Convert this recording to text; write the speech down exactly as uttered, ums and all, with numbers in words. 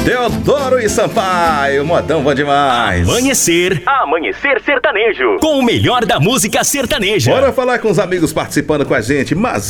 Deodoro e Sampaio, modão bom demais. Amanhecer, Amanhecer Sertanejo, com o melhor da música sertaneja. Bora falar com os amigos participando com a gente, mas